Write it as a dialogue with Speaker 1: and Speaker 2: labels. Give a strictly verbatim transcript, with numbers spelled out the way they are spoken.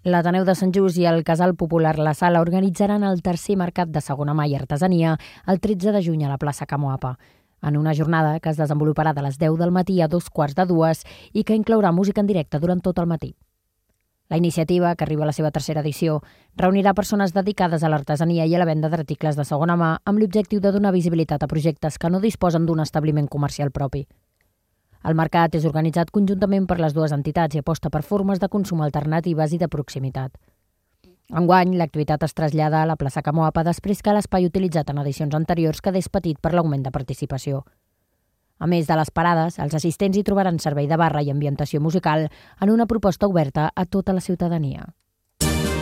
Speaker 1: L'Ateneu de Sant Just i el Casal Popular La Sala organitzaran el tercer mercat de segona mà i artesania el tretze de juny a la plaça Camoapa, en una jornada que es desenvoluparà de les deu del matí a dos quarts de dues i que inclourà música en directe durant tot el matí. La iniciativa, que arriba a la seva tercera edició, reunirà persones dedicades a l'artesania i a la venda d'articles de segona mà amb l'objectiu de donar visibilitat a projectes que no disposen d'un establiment comercial propi. El mercat és organitzat conjuntament per les dues entitats i aposta per formes de consum alternatives i de proximitat. Enguany, l'activitat es trasllada a la plaça Camoapa després que l'espai utilitzat en edicions anteriors quedés petit per l'augment de participació. A més de les parades, els assistents hi trobaran servei de barra i ambientació musical en una proposta oberta a tota la ciutadania.